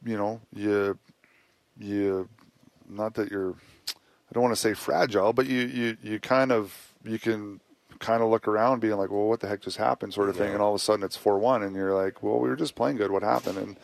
not that you're, I don't want to say fragile, but you can kind of look around being like, well, what the heck just happened, sort of thing. And all of a sudden it's 4-1 and you're like, well, we were just playing good. What happened?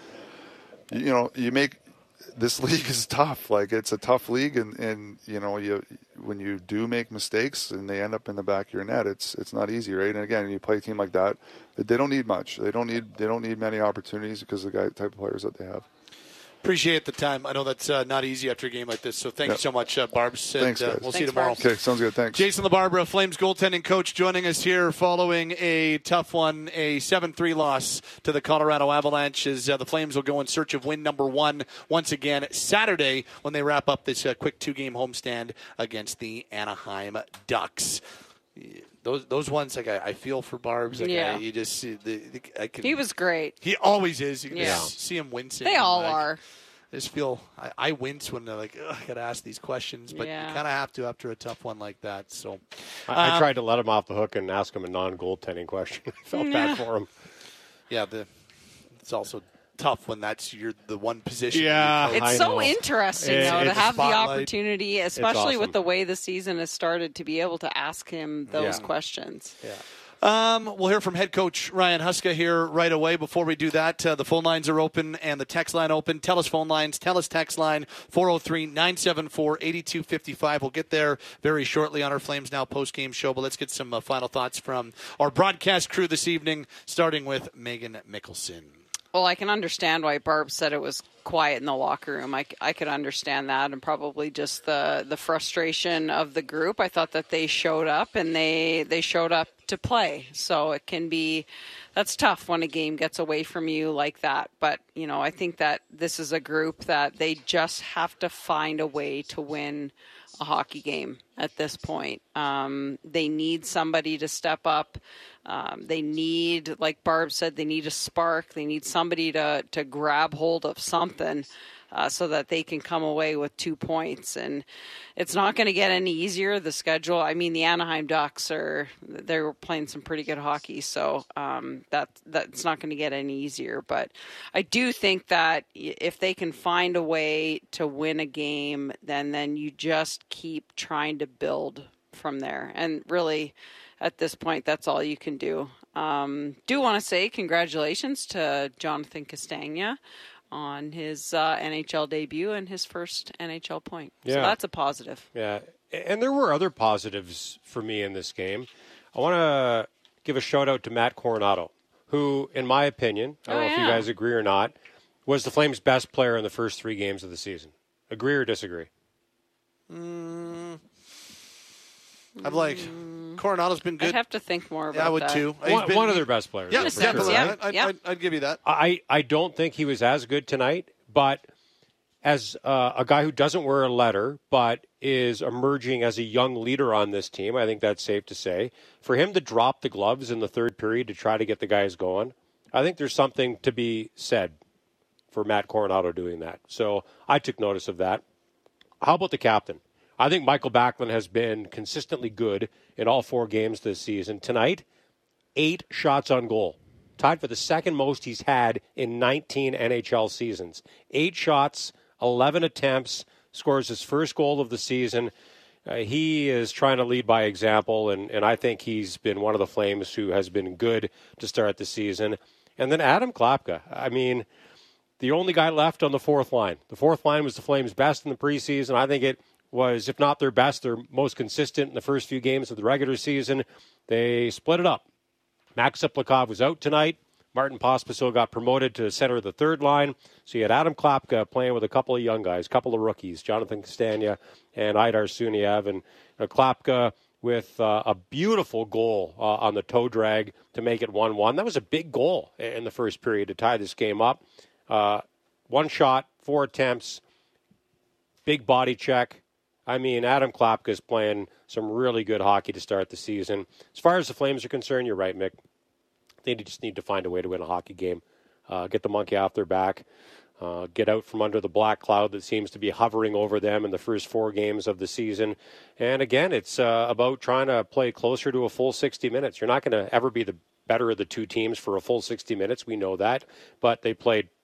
And, this league is tough. Like, it's a tough league. And when you do make mistakes and they end up in the back of your net, it's not easy, right? And again, you play a team like that, they don't need much. They don't need many opportunities because of the type of players that they have. Appreciate the time. I know that's not easy after a game like this, so thank you so much, Barbs. Thanks, guys. We'll see you tomorrow. Okay, sounds good. Thanks. Jason LaBarbera, Flames goaltending coach, joining us here following a tough one, a 7-3 loss to the Colorado Avalanche, as the Flames will go in search of win number 1 once again Saturday when they wrap up this quick 2-game homestand against the Anaheim Ducks. Those ones, like, I feel for Barbs. Like, you just see he was great. He always is. You can just see him wincing. They all are. I just feel I wince when they're like, I got to ask these questions, but you kind of have to after a tough one like that. So I tried to let him off the hook and ask him a non-goaltending question. I felt bad for him. Yeah, it's also tough when that's the one position. Yeah, it's so interesting though to have spotlight. the opportunity, especially with the way the season has started, to be able to ask him those questions. Yeah. We'll hear from head coach Ryan Huska here right away. Before we do that, the phone lines are open and the text line open. Tell us phone lines. Tell us text line 403-974-8255. We'll get there very shortly on our Flames Now post-game show, but let's get some final thoughts from our broadcast crew this evening, starting with Megan Mickelson. Well, I can understand why Barb said it was quiet in the locker room. I could understand that, and probably just the frustration of the group. I thought that they showed up, and they showed up to play. So it can be, that's tough when a game gets away from you like that. But, I think that this is a group that they just have to find a way to win a hockey game at this point. They need somebody to step up. They need, like Barb said, they need a spark. They need somebody to grab hold of something so that they can come away with 2 points. And it's not going to get any easier, the schedule. I mean, the Anaheim Ducks they're playing some pretty good hockey, so that's not going to get any easier. But I do think that if they can find a way to win a game, then you just keep trying to build from there. And really, at this point, that's all you can do. Do want to say congratulations to Jonathan Castagna on his NHL debut and his first NHL point. Yeah. So that's a positive. Yeah, and there were other positives for me in this game. I want to give a shout-out to Matt Coronado, who, in my opinion, I don't know if you guys agree or not, was the Flames' best player in the first 3 games of the season. Agree or disagree? I'm like, Coronado's been good. I'd have to think more about that. I would too. One of their best players. Yeah, definitely. Yep. I'd give you that. I don't think he was as good tonight, but as a guy who doesn't wear a letter but is emerging as a young leader on this team, I think that's safe to say. For him to drop the gloves in the third period to try to get the guys going, I think there's something to be said for Matt Coronado doing that. So I took notice of that. How about the captain? I think Michael Backlund has been consistently good in all 4 games this season. Tonight, 8 shots on goal. Tied for the second most he's had in 19 NHL seasons. 8 shots, 11 attempts, scores his first goal of the season. He is trying to lead by example, and I think he's been one of the Flames who has been good to start the season. And then Adam Klapka. I mean, the only guy left on the fourth line. The fourth line was the Flames' best in the preseason. I think it was, if not their best, their most consistent in the first few games of the regular season. They split it up. Max Ziplikov was out tonight. Martin Pospisil got promoted to center of the third line. So you had Adam Klapka playing with a couple of young guys, a couple of rookies, Jonathan Castagna and Aidar Suniev. And Klapka with a beautiful goal on the toe drag to make it 1-1. That was a big goal in the first period to tie this game up. 1 shot, 4 attempts, big body check. I mean, Adam Klapka is playing some really good hockey to start the season. As far as the Flames are concerned, you're right, Mick. They just need to find a way to win a hockey game. Get the monkey off their back. Get out from under the black cloud that seems to be hovering over them in the first 4 games of the season. And again, it's about trying to play closer to a full 60 minutes. You're not going to ever be the better of the 2 teams for a full 60 minutes. We know that. But they played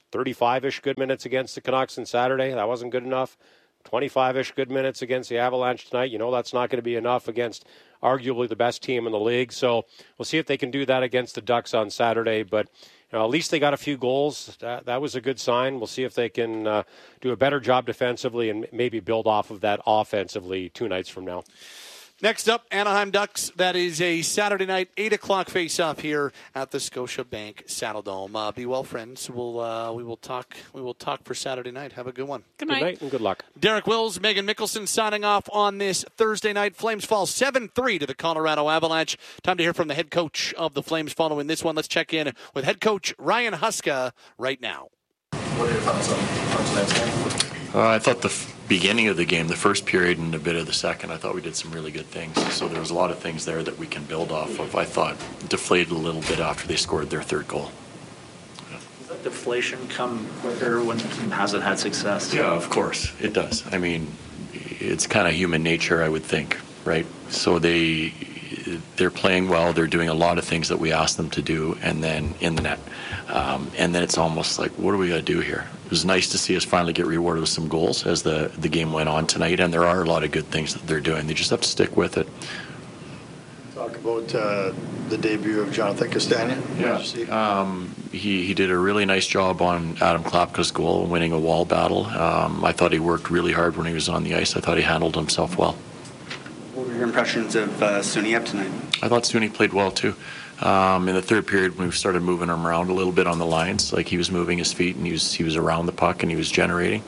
35-ish good minutes against the Canucks on Saturday. That wasn't good enough. 25-ish good minutes against the Avalanche tonight. That's not going to be enough against arguably the best team in the league. So we'll see if they can do that against the Ducks on Saturday. But at least they got a few goals. That was a good sign. We'll see if they can do a better job defensively and maybe build off of that offensively 2 nights from now. Next up, Anaheim Ducks. That is a Saturday night, 8 o'clock face-off here at the Scotiabank Saddledome. Be well, friends. We will talk for Saturday night. Have a good one. Good night and good luck. Derek Wills, Megan Mickelson signing off on this Thursday night. Flames fall 7-3 to the Colorado Avalanche. Time to hear from the head coach of the Flames following this one. Let's check in with head coach Ryan Huska right now. What are your thoughts on tonight's game? I thought the beginning of the game, the first period and a bit of the second, I thought we did some really good things. So there was a lot of things there that we can build off of. I thought deflated a little bit after they scored their third goal. Does that deflation come quicker when the team hasn't had success? Yeah, of course it does. I mean, it's kind of human nature, I would think, right? So they're playing well. They're doing a lot of things that we asked them to do, and then in the net. And then it's almost like, what do we got to do here? It was nice to see us finally get rewarded with some goals as the game went on tonight, and there are a lot of good things that they're doing. They just have to stick with it. Talk about the debut of Jonathan Castagna. Yeah. He did a really nice job on Adam Klapka's goal, winning a wall battle. I thought he worked really hard when he was on the ice. I thought he handled himself well. What were your impressions of Suniep tonight? I thought Suni played well too. In the third period, when we started moving him around a little bit on the lines, like he was moving his feet and he was around the puck and he was generating.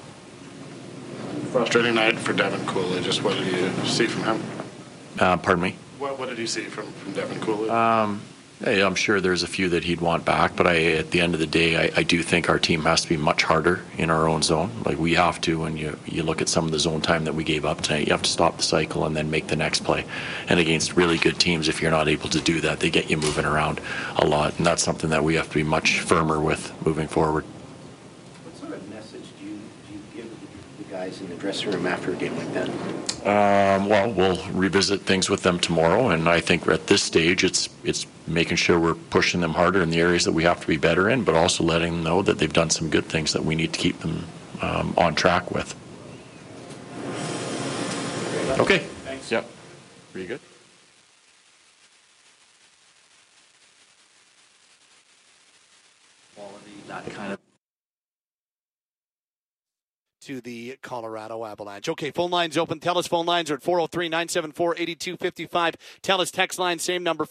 Frustrating night for Devin Cooley. Just what did you see from him? Pardon me? What did you see from Devin Cooley? Yeah, I'm sure there's a few that he'd want back, but at the end of the day, I do think our team has to be much harder in our own zone. Like we have to, when you look at some of the zone time that we gave up tonight, you have to stop the cycle and then make the next play. And against really good teams, if you're not able to do that, they get you moving around a lot. And that's something that we have to be much firmer with moving forward. What sort of message do you give the guys in the dressing room after a game like that? Well, we'll revisit things with them tomorrow, and I think at this stage it's making sure we're pushing them harder in the areas that we have to be better in, but also letting them know that they've done some good things that we need to keep them on track with. Okay. Thanks. Yep. Pretty good. Quality, that kind of. To the Colorado Avalanche. Okay, phone lines open. TELUS phone lines are at 403-974-8255. TELUS text line, same number,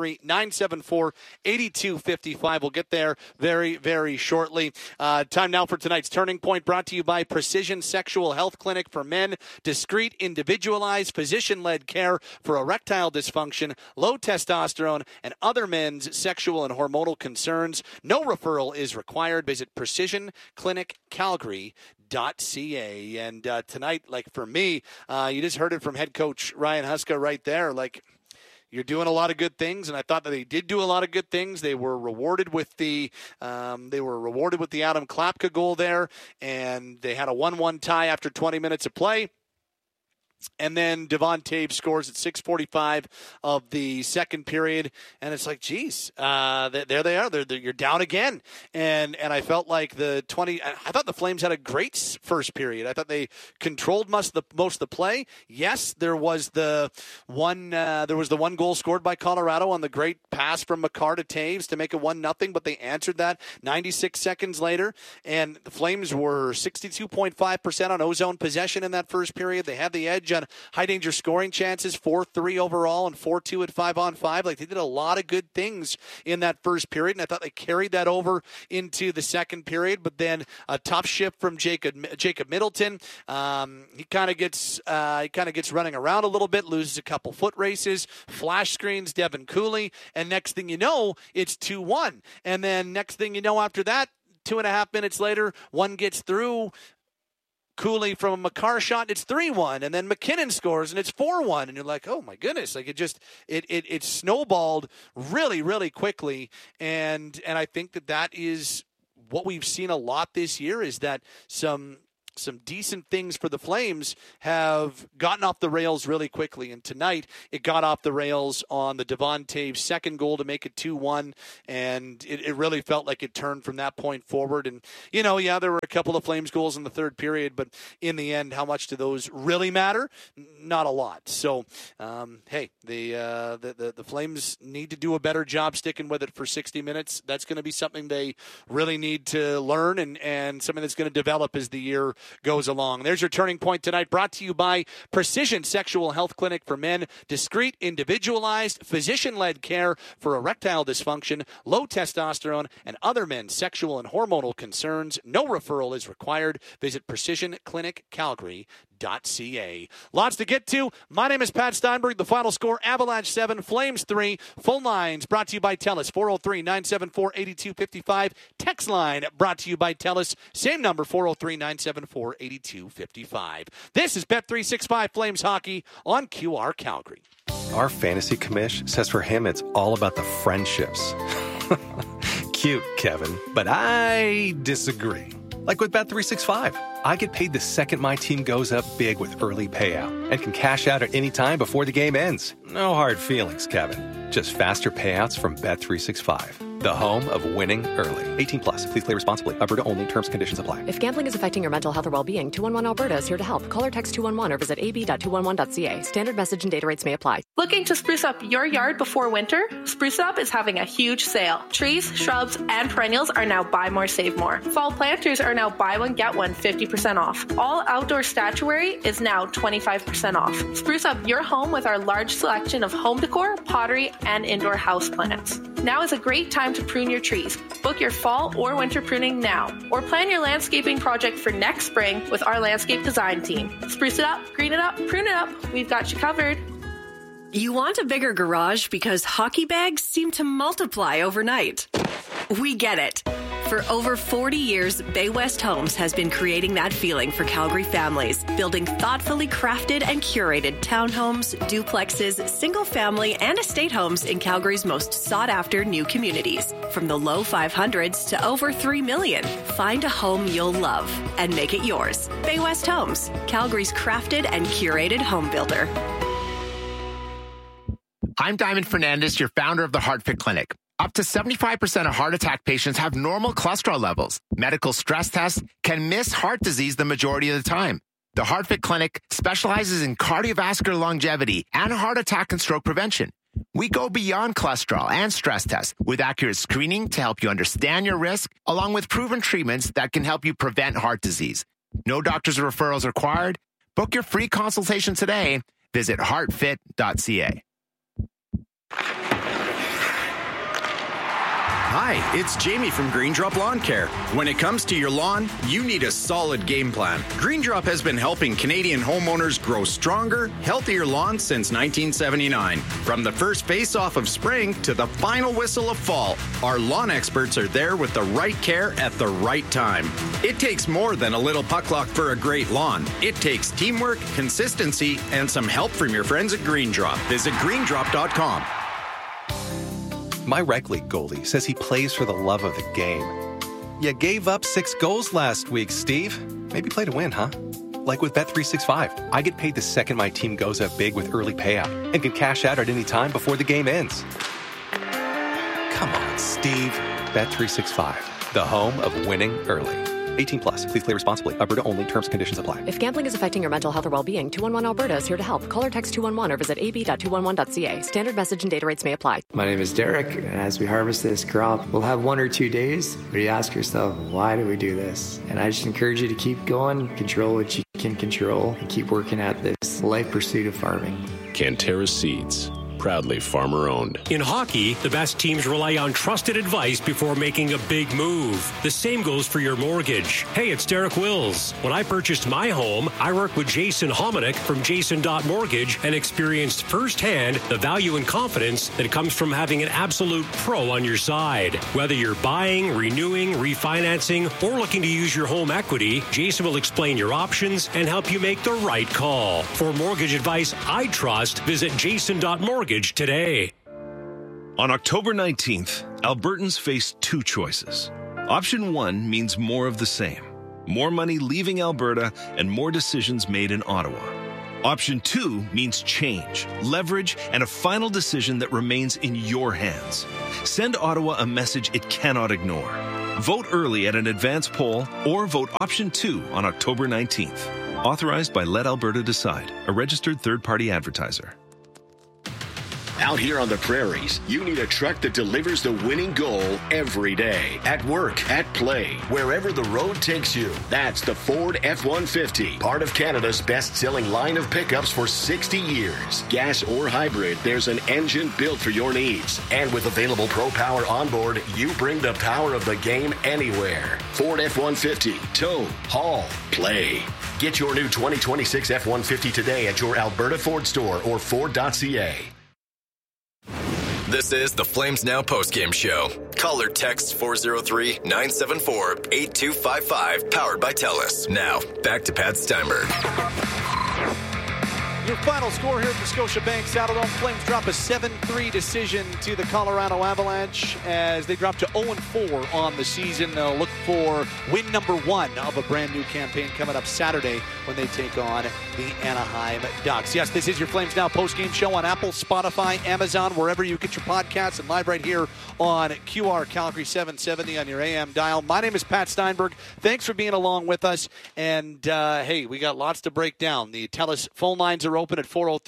403-974-8255. We'll get there very, very shortly. Time now for tonight's Turning Point, brought to you by Precision Sexual Health Clinic for Men. Discreet, individualized, physician-led care for erectile dysfunction, low testosterone, and other men's sexual and hormonal concerns. No referral is required. Visit PrecisionClinicCalgary.ca. And tonight, like for me, you just heard it from head coach Ryan Huska right there. Like, you're doing a lot of good things, and I thought that they did do a lot of good things. They were rewarded with the Adam Klapka goal there, and they had a 1-1 tie after 20 minutes of play. And then Devon Toews scores at 6:45 of the second period, and it's like, geez, there they are. You're down again, and I felt like I thought the Flames had a great first period. I thought they controlled most of the play. Yes, there was the one goal scored by Colorado on the great pass from Makar to Toews to make it 1-0, but they answered that 96 seconds later, and the Flames were 62.5% on O-zone possession in that first period. They had the edge on high danger scoring chances, 4-3 overall and 4-2 at 5-on-5. Like, they did a lot of good things in that first period, and I thought they carried that over into the second period. But then a tough shift from Jacob Middleton. He kind of gets running around a little bit, loses a couple foot races, flash screens Devin Cooley, and next thing you know, it's 2-1. And then next thing you know, after that, 2.5 minutes later, one gets through. Cooley from a Makar shot, it's 3-1, and then McKinnon scores, and it's 4-1, and you're like, oh my goodness, like it snowballed really, really quickly, and I think that is what we've seen a lot this year, is that some some decent things for the Flames have gotten off the rails really quickly. And tonight, it got off the rails on the Devon Toews second goal to make it 2-1. And it really felt like it turned from that point forward. And, there were a couple of Flames goals in the third period, but in the end, how much do those really matter? Not a lot. So, hey, the Flames need to do a better job sticking with it for 60 minutes. That's going to be something they really need to learn and something that's going to develop as the year goes along. There's your Turning Point tonight, brought to you by Precision Sexual Health Clinic for Men. Discreet, individualized, physician-led care for erectile dysfunction, low testosterone, and other men's sexual and hormonal concerns. No referral is required. Visit PrecisionClinicCalgary.ca. Lots to get to. My name is Pat Steinberg. The final score, Avalanche 7, Flames 3. Phone lines brought to you by TELUS, 403-974-8255. Text line brought to you by TELUS, same number, 403-974-8255. This is Bet365 Flames Hockey on QR Calgary. Our fantasy commish says for him it's all about the friendships. Cute, Kevin, but I disagree. Like with Bet365, I get paid the second my team goes up big with early payout and can cash out at any time before the game ends. No hard feelings, Kevin. Just faster payouts from Bet365, the home of winning early. 18 plus. Please play responsibly. Alberta only. Terms and conditions apply. If gambling is affecting your mental health or well-being, 211 Alberta is here to help. Call or text 211 or visit ab.211.ca. Standard message and data rates may apply. Looking to spruce up your yard before winter? Spruce Up is having a huge sale. Trees, shrubs, and perennials are now buy more, save more. Fall planters are now buy one, get one 50% off. All outdoor statuary is now 25% off. Spruce up your home with our large selection of home decor, pottery, and indoor houseplants. Now is a great time to prune your trees. Book your fall or winter pruning now, or plan your landscaping project for next spring with our landscape design team. Spruce it up, green it up, prune it up. We've got you covered. You want a bigger garage because hockey bags seem to multiply overnight. We get it. For over 40 years, Bay West Homes has been creating that feeling for Calgary families, building thoughtfully crafted and curated townhomes, duplexes, single-family, and estate homes in Calgary's most sought-after new communities. From the low 500s to over $3 million, find a home you'll love and make it yours. Bay West Homes, Calgary's crafted and curated home builder. I'm Diamond Fernandez, your founder of the HeartFit Clinic. Up to 75% of heart attack patients have normal cholesterol levels. Medical stress tests can miss heart disease the majority of the time. The HeartFit Clinic specializes in cardiovascular longevity and heart attack and stroke prevention. We go beyond cholesterol and stress tests with accurate screening to help you understand your risk, along with proven treatments that can help you prevent heart disease. No doctors or referrals required. Book your free consultation today. Visit heartfit.ca. Hi, it's Jamie from Green Drop Lawn Care. When it comes to your lawn, you need a solid game plan. Green Drop has been helping Canadian homeowners grow stronger, healthier lawns since 1979. From the first face-off of spring to the final whistle of fall, our lawn experts are there with the right care at the right time. It takes more than a little puck luck for a great lawn. It takes teamwork, consistency, and some help from your friends at Green Drop. Visit greendrop.com. My rec league goalie says he plays for the love of the game. You gave up 6 goals last week, Steve. Maybe play to win, huh? Like with Bet365, I get paid the second my team goes up big with early payout and can cash out at any time before the game ends. Come on, Steve. Bet365, the home of winning early. 18 plus. Please play responsibly. Alberta only. Terms and conditions apply. If gambling is affecting your mental health or well-being, 211 Alberta is here to help. Call or text 211 or visit ab.211.ca. Standard message and data rates may apply. My name is Derek, and as we harvest this crop, we'll have 1 or 2 days where you ask yourself, why do we do this? And I just encourage you to keep going, control what you can control, and keep working at this life pursuit of farming. Canterra Seeds. Proudly farmer-owned. In hockey, the best teams rely on trusted advice before making a big move. The same goes for your mortgage. Hey, it's Derek Wills. When I purchased my home, I worked with Jason Hominick from Jason.Mortgage and experienced firsthand the value and confidence that comes from having an absolute pro on your side. Whether you're buying, renewing, refinancing, or looking to use your home equity, Jason will explain your options and help you make the right call. For mortgage advice I trust, visit Jason.Mortgage today. On October 19th, Albertans face 2 choices. Option 1 means more of the same. more money leaving Alberta, and more decisions made in Ottawa. Option 2 means change, leverage, and a final decision that remains in your hands. Send Ottawa a message it cannot ignore. Vote early at an advance poll or vote Option 2 on October 19th. Authorized by Let Alberta Decide, a registered third-party advertiser. Out here on the prairies, you need a truck that delivers the winning goal every day. At work, at play, wherever the road takes you. That's the Ford F-150, part of Canada's best-selling line of pickups for 60 years. Gas or hybrid, there's an engine built for your needs. And with available Pro Power onboard, you bring the power of the game anywhere. Ford F-150, tow, haul, play. Get your new 2026 F-150 today at your Alberta Ford store or Ford.ca. This is the Flames Now postgame show. Call or text 403-974-8255. Powered by TELUS. Now, back to Pat Steinberg. Your final score here at the Scotiabank Saddledome. Flames drop a 7-3 decision to the Colorado Avalanche as they drop to 0-4 on the season. They'll look for win number 1 of a brand new campaign coming up Saturday when they take on the Anaheim Ducks. Yes, this is your Flames Now postgame show on Apple, Spotify, Amazon, wherever you get your podcasts, and live right here on QR Calgary 770 on your AM dial. My name is Pat Steinberg. Thanks for being along with us. And hey, we got lots to break down. The TELUS phone lines are open at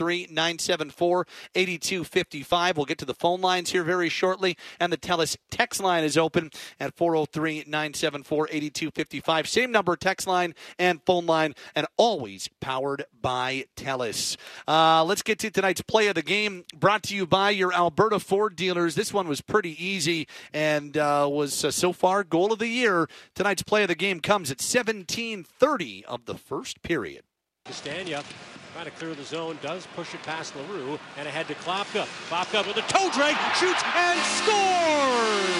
403-974-8255. We'll get to the phone lines here very shortly. And the TELUS text line is open at 403-974-8255. Same number, text line and phone line, and always powered by TELUS. Let's get to tonight's play of the game, brought to you by your Alberta Ford dealers. This one was pretty easy and was so far goal of the year. Tonight's play of the game comes at 17:30 of the first period. Castagna trying to clear the zone, does push it past LaRue, and ahead to Klapka. Klapka with a toe drag, shoots and scores!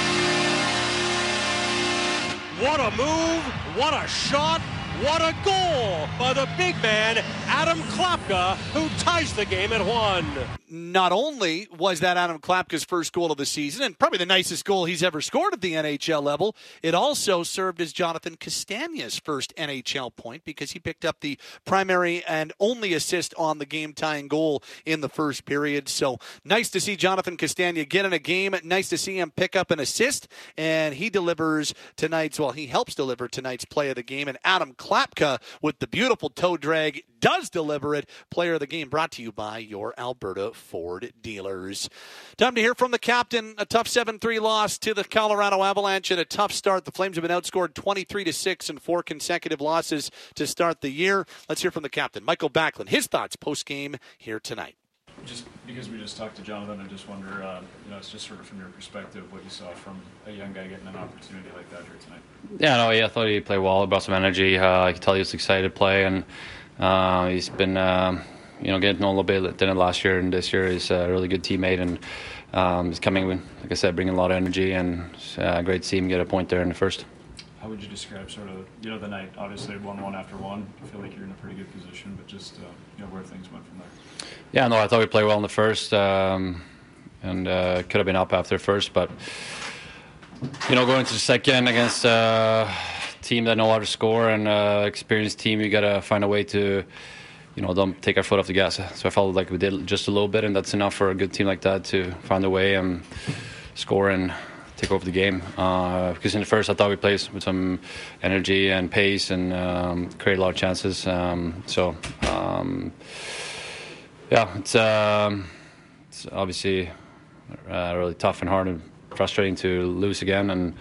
What a move, what a shot, what a goal by the big man, Adam Klapka, who ties the game at 1. Not only was that Adam Klapka's first goal of the season, and probably the nicest goal he's ever scored at the NHL level, it also served as Jonathan Castagna's first NHL point because he picked up the primary and only assist on the game-tying goal in the first period. So nice to see Jonathan Castagna get in a game. Nice to see him pick up an assist, and he delivers he helps deliver tonight's play of the game. And Adam Klapka with the beautiful toe drag does deliver it. Player of the game brought to you by your Alberta Ford dealers. Time to hear from the captain. A tough 7-3 loss to the Colorado Avalanche and a tough start. The Flames have been outscored 23-6 in 4 consecutive losses to start the year. Let's hear from the captain, Michael Backlund. His thoughts post-game here tonight. Just because we just talked to Jonathan, I just wonder, it's just sort of from your perspective, what you saw from a young guy getting an opportunity like that here tonight. I thought he played well, brought some energy. I could tell he was excited to play, and he's been, getting a little bit than last year, and this year he's a really good teammate, and he's coming, like I said, bringing a lot of energy, and great to see him get a point there in the first. How would you describe sort of, the night? Obviously 1-1 after 1. I feel like you're in a pretty good position, but just, where things went from there. I thought we played well in the first, and could have been up after the first, but, going into the second against a team that know how to score and experienced team, you got to find a way to, don't take our foot off the gas. So I felt like we did just a little bit, and that's enough for a good team like that to find a way and score and take over the game. Because in the first, I thought we played with some energy and pace and created a lot of chances. It's obviously really tough and hard and frustrating to lose again. And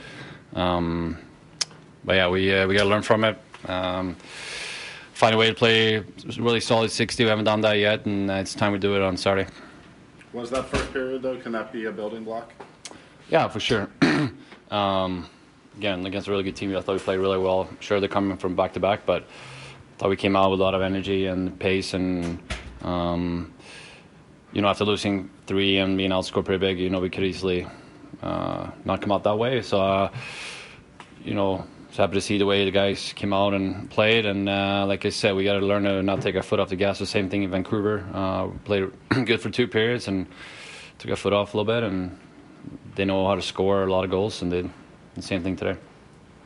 we got to learn from it. Find a way to play really solid 60. We haven't done that yet, and it's time we do it on Saturday. Was that first period, though? Can that be a building block? Yeah, for sure. Again, against a really good team, I thought we played really well. Sure, they're coming from back-to-back, but I thought we came out with a lot of energy and pace. And, after losing 3 and being outscored pretty big, we could easily not come out that way. So, was happy to see the way the guys came out and played. And like I said, we got to learn to not take our foot off the gas. The same thing in Vancouver. Played good for 2 periods and took our foot off a little bit. And they know how to score a lot of goals, and did the same thing today.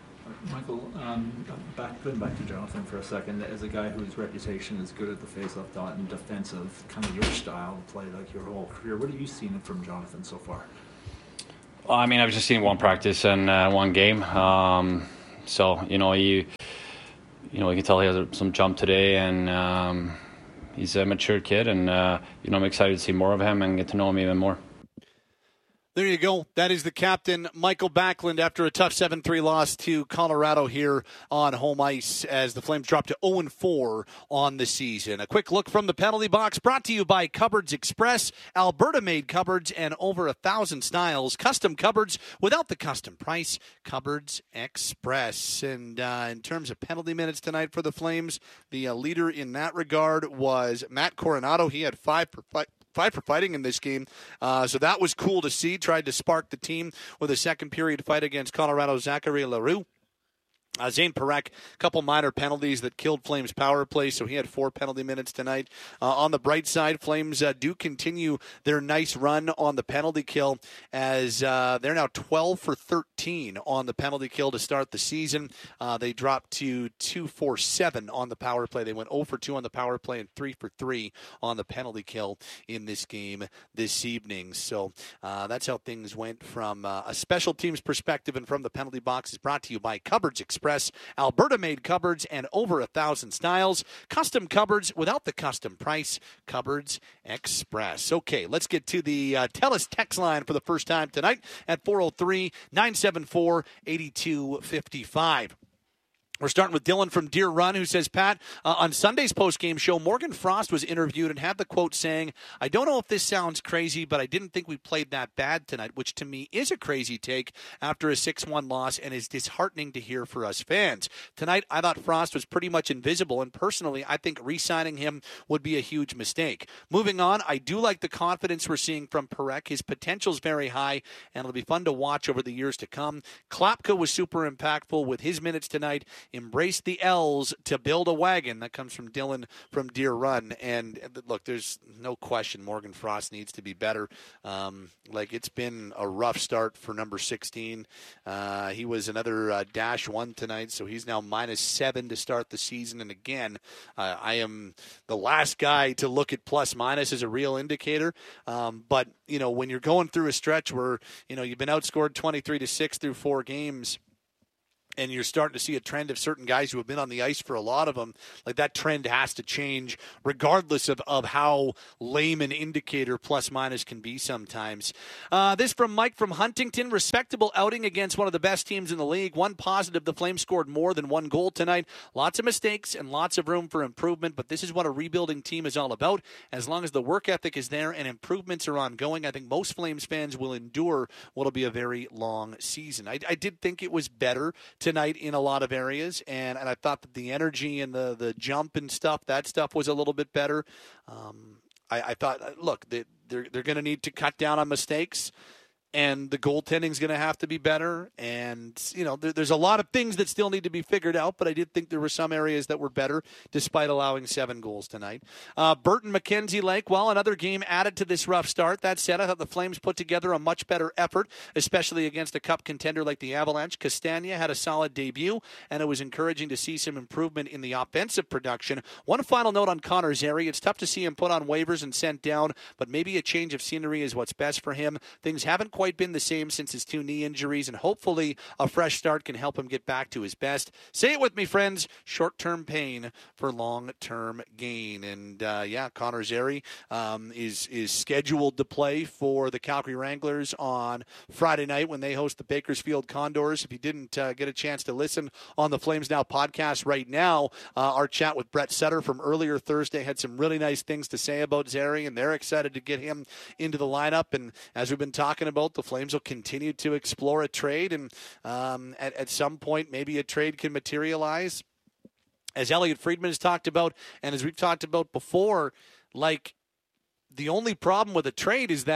Michael, going back to Jonathan for a second, as a guy whose reputation is good at the face-off dot and defensive, kind of your style of play, like your whole career, what have you seen from Jonathan so far? Well, I mean, I've just seen one practice and one game. So, you can tell he has some jump today, and he's a mature kid, and, I'm excited to see more of him and get to know him even more. There you go. That is the captain, Michael Backlund, after a tough 7-3 loss to Colorado here on home ice as the Flames drop to 0-4 on the season. A quick look from the penalty box brought to you by Cupboards Express, Alberta-made cupboards and over 1,000 styles. Custom cupboards without the custom price. Cupboards Express. And in terms of penalty minutes tonight for the Flames, the leader in that regard was Matt Coronado. He had 5 for fighting in this game, so that was cool to see. Tried to spark the team with a second period fight against Colorado's Zachary Leroux. Zane Parekh, a couple minor penalties that killed Flames' power play, so he had 4 penalty minutes tonight. On the bright side, Flames do continue their nice run on the penalty kill as they're now 12 for 13 on the penalty kill to start the season. They dropped to 2 for 7 on the power play. They went 0 for 2 on the power play and 3 for 3 on the penalty kill in this game this evening. So that's how things went from a special teams perspective, and from the penalty box is brought to you by Cupboards Express. Alberta-made cupboards and over 1,000 styles. Custom cupboards without the custom price. Cupboards Express. Okay, let's get to the TELUS text line for the first time tonight at 403-974-8255. We're starting with Dylan from Deer Run, who says, Pat, on Sunday's postgame show, Morgan Frost was interviewed and had the quote saying, I don't know if this sounds crazy, but I didn't think we played that bad tonight, which to me is a crazy take after a 6-1 loss and is disheartening to hear for us fans. Tonight, I thought Frost was pretty much invisible, and personally, I think re-signing him would be a huge mistake. Moving on, I do like the confidence we're seeing from Parekh. His potential's very high, and it'll be fun to watch over the years to come. Klapka was super impactful with his minutes tonight. Embrace the L's to build a wagon. That comes from Dylan from Deer Run. And look, there's no question Morgan Frost needs to be better. It's been a rough start for number 16. He was another -1 tonight, so he's now -7 to start the season. And again, I am the last guy to look at plus-minus as a real indicator. But, when you're going through a stretch where, you've been outscored 23-6 through 4 games, and you're starting to see a trend of certain guys who have been on the ice for a lot of them, like that trend has to change regardless of how lame an indicator plus-minus can be sometimes. This from Mike from Huntington. Respectable outing against one of the best teams in the league. One positive, the Flames scored more than 1 goal tonight. Lots of mistakes and lots of room for improvement, but this is what a rebuilding team is all about. As long as the work ethic is there and improvements are ongoing, I think most Flames fans will endure what will be a very long season. I did think it was better tonight in a lot of areas, and I thought that the energy and the jump and stuff, that stuff was a little bit better. I thought, look, they're going to need to cut down on mistakes, and the goaltending is going to have to be better. And, there's a lot of things that still need to be figured out, but I did think there were some areas that were better despite allowing 7 goals tonight. Burton Mackenzie Lake, well, another game added to this rough start. That said, I thought the Flames put together a much better effort, especially against a cup contender like the Avalanche. Castagna had a solid debut, and it was encouraging to see some improvement in the offensive production. One final note on Connor Zary. It's tough to see him put on waivers and sent down, but maybe a change of scenery is what's best for him. Things haven't quite been the same since his 2 knee injuries, and hopefully a fresh start can help him get back to his best. Say it with me, friends. Short-term pain for long-term gain. And Connor Zary is scheduled to play for the Calgary Wranglers on Friday night when they host the Bakersfield Condors. If you didn't get a chance to listen on the Flames Now podcast right now, our chat with Brett Sutter from earlier Thursday had some really nice things to say about Zary, and they're excited to get him into the lineup. And as we've been talking about, the Flames will continue to explore a trade, and at some point maybe a trade can materialize. As Elliot Friedman has talked about, and as we've talked about before, the only problem with a trade is that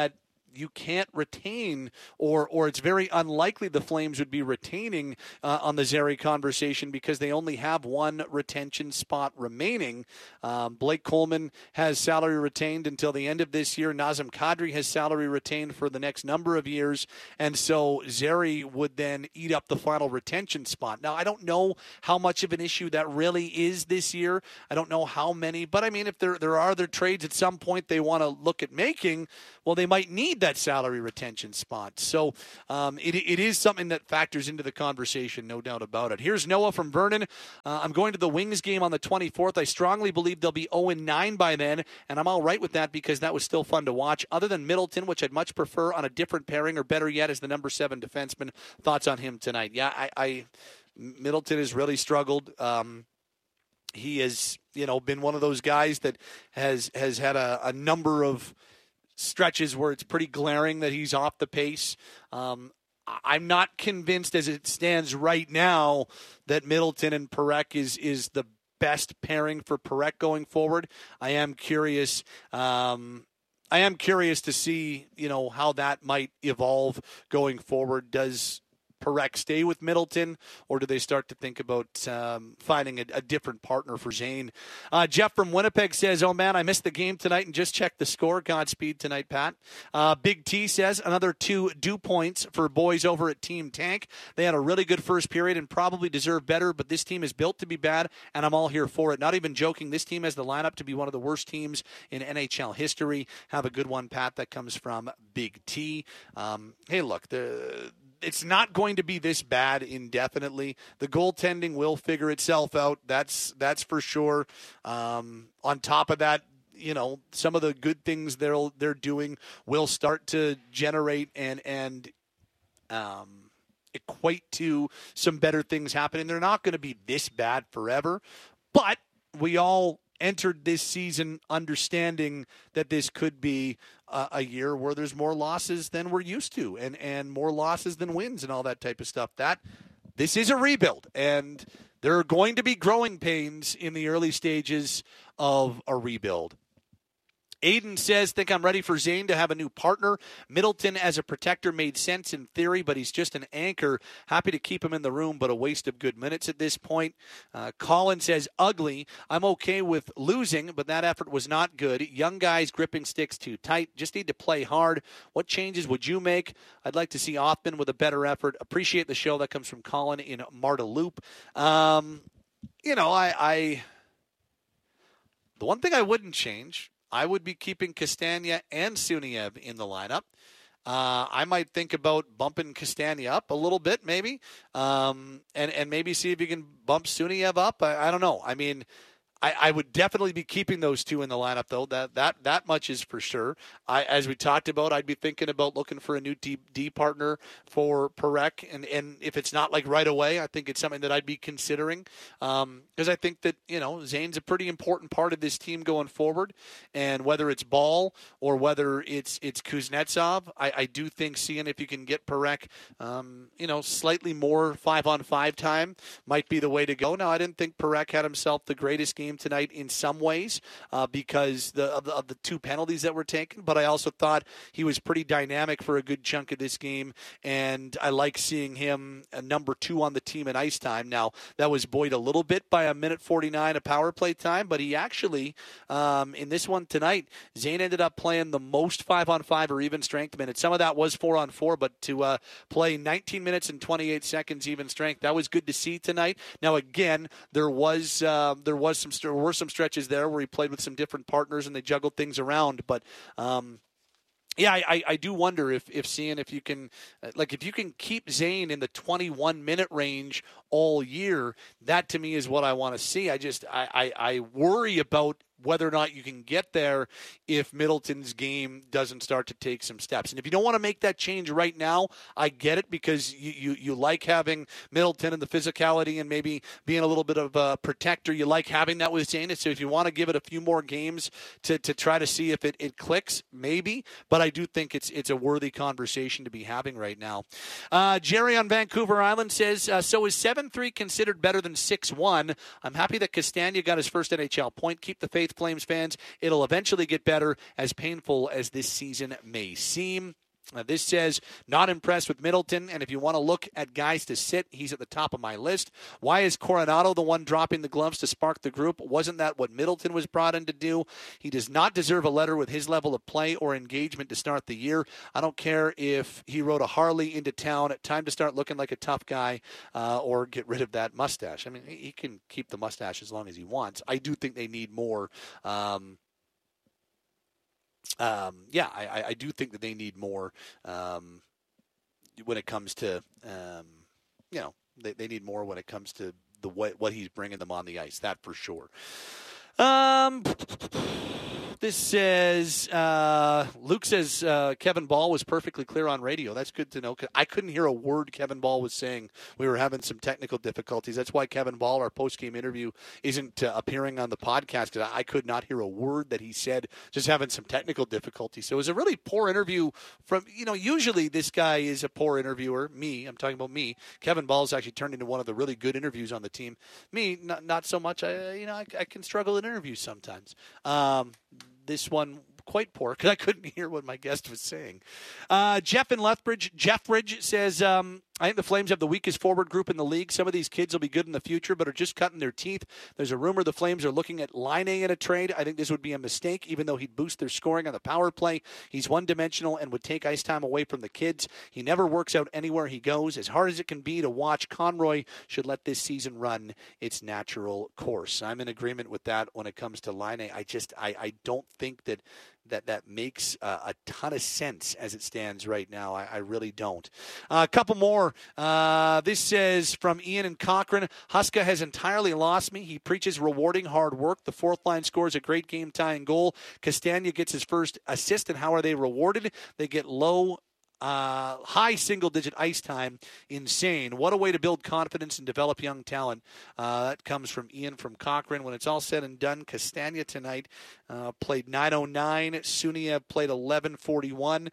you can't retain, or it's very unlikely the Flames would be retaining on the Zary conversation because they only have one retention spot remaining. Blake Coleman has salary retained until the end of this year. Nazem Kadri has salary retained for the next number of years, and so Zary would then eat up the final retention spot. Now, I don't know how much of an issue that really is this year. I don't know how many, but I mean, if there are other trades at some point they want to look at making, well, they might need that salary retention spot. So it is something that factors into the conversation, no doubt about it. Here's Noah from Vernon. I'm going to the Wings game on the 24th. I strongly believe they'll be 0-9 by then, and I'm all right with that because that was still fun to watch. Other than Middleton, which I'd much prefer on a different pairing, or better yet, as the number 7 defenseman. Thoughts on him tonight? Yeah, Middleton has really struggled. He has, been one of those guys that has had a number of stretches where it's pretty glaring that he's off the pace. I'm not convinced as it stands right now that Middleton and Parekh is the best pairing for Parekh going forward. I am curious to see, how that might evolve going forward. Does Parekh stay with Middleton, or do they start to think about finding a different partner for Zane? Jeff from Winnipeg says, oh man, I missed the game tonight and just checked the score. Godspeed tonight, Pat. Big T says, another 2 due points for boys over at Team Tank. They had a really good first period and probably deserve better, but this team is built to be bad, and I'm all here for it. Not even joking, this team has the lineup to be one of the worst teams in NHL history. Have a good one, Pat. That comes from Big T. Hey, look, it's not going to be this bad indefinitely. The goaltending will figure itself out. That's for sure. On top of that, some of the good things they're doing will start to generate and equate to some better things happening. They're not going to be this bad forever, but we all entered this season understanding that this could be a year where there's more losses than we're used to, and more losses than wins and all that type of stuff. This is a rebuild, and there are going to be growing pains in the early stages of a rebuild. Aiden says, think I'm ready for Zane to have a new partner. Middleton as a protector made sense in theory, but he's just an anchor. Happy to keep him in the room, but a waste of good minutes at this point. Colin says, ugly. I'm okay with losing, but that effort was not good. Young guys gripping sticks too tight. Just need to play hard. What changes would you make? I'd like to see Othman with a better effort. Appreciate the show. That comes from Colin in Marta Loop. The one thing I wouldn't change, I would be keeping Castagna and Suniev in the lineup. I might think about bumping Castagna up a little bit, maybe, and maybe see if you can bump Suniev up. I don't know. I mean, I would definitely be keeping those two in the lineup, though. That much is for sure. As we talked about, I'd be thinking about looking for a new D partner for Parekh, and if it's not like right away, I think it's something that I'd be considering, because I think that Zane's a pretty important part of this team going forward, and whether it's Ball or whether it's Kuznetsov, I do think seeing if you can get Parekh, slightly more 5-on-5 time might be the way to go. Now, I didn't think Parekh had himself the greatest game tonight in some ways because of the 2 penalties that were taken, but I also thought he was pretty dynamic for a good chunk of this game, and I like seeing him a number 2 on the team in ice time. Now, that was buoyed a little bit by a minute 49 of power play time, but he actually, in this one tonight, Zane ended up playing the most 5-on-5 or even strength minutes. Some of that was 4-on-4, but to play 19 minutes and 28 seconds even strength, that was good to see tonight. Now, again, there were some stretches there where he played with some different partners and they juggled things around. But, I do wonder if you can keep Zane in the 21-minute range all year. That to me is what I want to see. I worry about whether or not you can get there if Middleton's game doesn't start to take some steps. And if you don't want to make that change right now, I get it, because you like having Middleton and the physicality and maybe being a little bit of a protector. You like having that with Zane. So if you want to give it a few more games to try to see if it clicks, maybe. But I do think it's a worthy conversation to be having right now. Jerry on Vancouver Island says, so is 7-3 considered better than 6-1? I'm happy that Castagna got his first NHL point. Keep the faith faith, Flames fans. It'll eventually get better, as painful as this season may seem. This says, not impressed with Middleton, and if you want to look at guys to sit, he's at the top of my list. Why is Coronado the one dropping the gloves to spark the group? Wasn't that what Middleton was brought in to do? He does not deserve a letter with his level of play or engagement to start the year. I don't care if he rode a Harley into town. Time to start looking like a tough guy or get rid of that mustache. I mean, he can keep the mustache as long as he wants. I do think they need more. I do think that they need more when it comes to, they need more when it comes to what he's bringing them on the ice. That for sure. This says, Luke says Kevin Ball was perfectly clear on radio. That's good to know. I couldn't hear a word Kevin Ball was saying. We were having some technical difficulties. That's why Kevin Ball, our post-game interview, isn't appearing on the podcast, because I could not hear a word that he said, just having some technical difficulties. So it was a really poor interview from, usually this guy is a poor interviewer. I'm talking about me. Kevin Ball's actually turned into one of the really good interviews on the team. Me, not so much. I can struggle in interviews sometimes. This one quite poor because I couldn't hear what my guest was saying. Jeff in Lethbridge. Jeffridge says, I think the Flames have the weakest forward group in the league. Some of these kids will be good in the future, but are just cutting their teeth. There's a rumor the Flames are looking at Laine in a trade. I think this would be a mistake, even though he'd boost their scoring on the power play. He's one-dimensional and would take ice time away from the kids. He never works out anywhere he goes. As hard as it can be to watch, Conroy should let this season run its natural course. I'm in agreement with that when it comes to Laine. I don't think that makes a ton of sense as it stands right now. I really don't. A couple more. This says from Ian and Cochrane, Huska has entirely lost me. He preaches rewarding hard work. The fourth line scores a great game-tying goal. Castagna gets his first assist, and how are they rewarded? They get high single-digit ice time. Insane. What a way to build confidence and develop young talent. That comes from Ian from Cochrane. When it's all said and done, Castagna tonight played 9:09. Suniev played 11:41.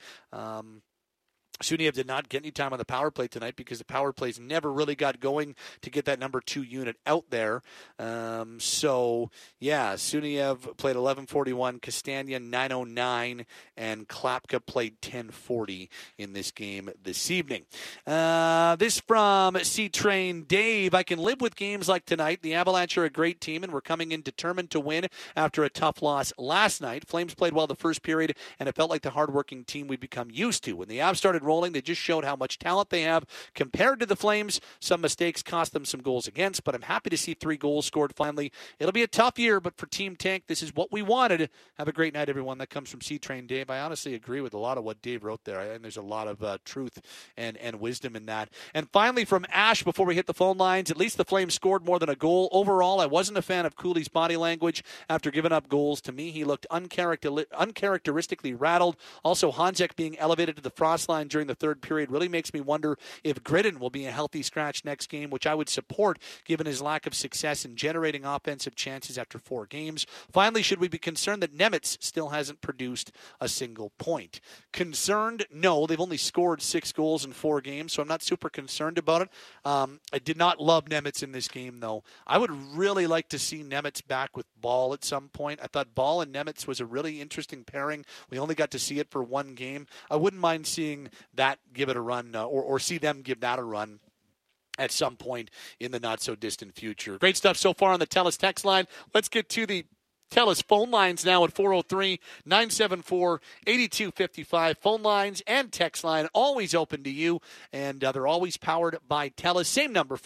Suniev did not get any time on the power play tonight because the power plays never really got going to get that number 2 unit out there. Suniev played 11:41, Castagna 9:09, and Klapka played 10:40 in this game this evening. This from C-Train Dave. I can live with games like tonight. The Avalanche are a great team, and we're coming in determined to win after a tough loss last night. Flames played well the first period, and it felt like the hardworking team we've become used to. When the Avs started rolling, they just showed how much talent they have compared to the Flames. Some mistakes cost them some goals against, but I'm happy to see 3 goals scored finally. It'll be a tough year, but for Team Tank, this is what we wanted. Have a great night, everyone. That comes from C-Train Dave. I honestly agree with a lot of what Dave wrote there, and there's a lot of truth and wisdom in that. And finally, from Ash, before we hit the phone lines, at least the Flames scored more than a goal. Overall, I wasn't a fan of Cooley's body language after giving up goals. To me, he looked uncharacteristically rattled. Also, Hanzek being elevated to the frost line during the third period really makes me wonder if Gridden will be a healthy scratch next game, which I would support given his lack of success in generating offensive chances after 4 games. Finally, should we be concerned that Nemitz still hasn't produced a single point? Concerned? No. They've only scored 6 goals in 4 games, so I'm not super concerned about it. I did not love Nemitz in this game, though. I would really like to see Nemitz back with Ball at some point. I thought Ball and Nemitz was a really interesting pairing. We only got to see it for 1 game. I wouldn't mind seeing that give it a run, or see them give that a run at some point in the not-so-distant future. Great stuff so far on the TELUS text line. Let's get to the TELUS phone lines now at 403-974-8255. Phone lines and text line always open to you, and they're always powered by TELUS. Same number,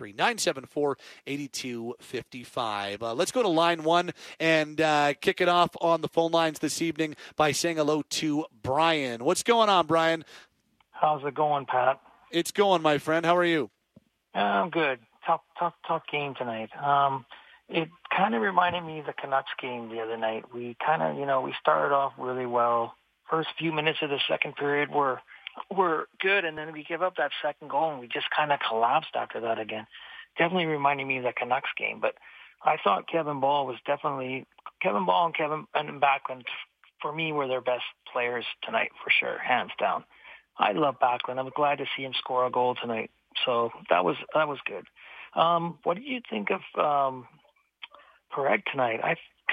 403-974-8255. Let's go to line 1 and kick it off on the phone lines this evening by saying hello to Brian. What's going on, Brian? How's it going, Pat? It's going, my friend. How are you? I'm good. Tough game tonight. It kind of reminded me of the Canucks game the other night. We kind of, we started off really well. First few minutes of the second period were good, and then we give up that second goal, and we just kind of collapsed after that again. Definitely reminded me of the Canucks game, but I thought Kevin Ball and Kevin Backlund, for me, were their best players tonight for sure, hands down. I love Backlund. I'm glad to see him score a goal tonight. So that was good. What did you think of Pereg tonight? I